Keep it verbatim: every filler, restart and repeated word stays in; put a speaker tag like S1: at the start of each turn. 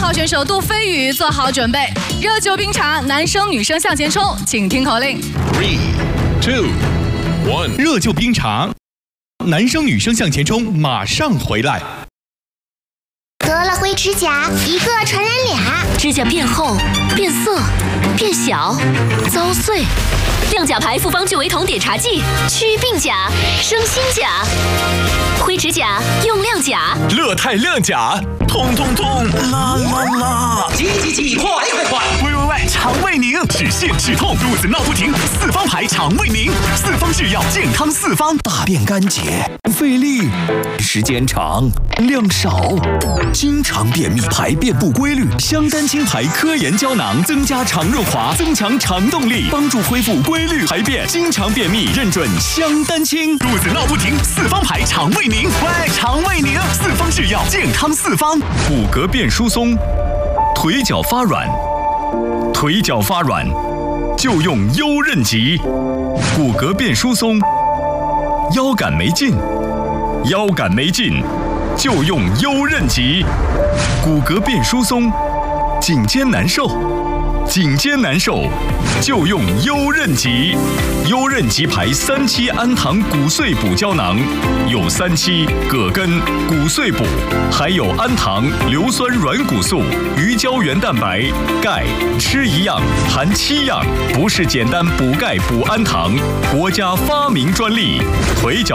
S1: 号选手杜飞宇做好准备，热酒冰茶，男生女生向前冲，请听口令
S2: ：three, two, one。
S3: 热酒冰茶，男生女生向前冲，马上回来。
S4: 得了灰指甲，一个传染俩，
S5: 指甲变厚、变色、变小、遭碎。亮甲牌复方聚维酮碘茶剂，祛病甲、生新甲。灰指甲用亮甲，
S6: 乐泰亮甲，通通通，啦啦啦！
S7: 急急急，快快快！
S6: 喂喂喂，肠胃宁，止泻止痛，肚子闹不停，四方牌肠胃宁，四方制药，健康四方。
S8: 大便干结，费力，时间长，量少，经常便秘，排便不规律。香丹清牌科研胶囊增加肠润滑，增强肠动力，帮助恢复规律排便。经常便秘，认准香丹清。
S6: 肚子闹不停，四方牌肠胃宁，喂，肠胃宁，四方制药，健康四方。
S9: 骨骼变疏松，腿脚发软，腿脚发软就用优韧极。骨骼变疏松，腰杆没劲，腰杆没劲就用优韧极。骨骼变疏松，颈肩难受，颈肩难受就用优韧极。优韧极牌三七氨糖骨碎补胶囊，有三七、葛根、骨碎补，还有氨糖、硫酸软骨素、鱼胶原蛋白、钙，吃一样含七样，不是简单补钙补氨糖，国家发明专利。腿脚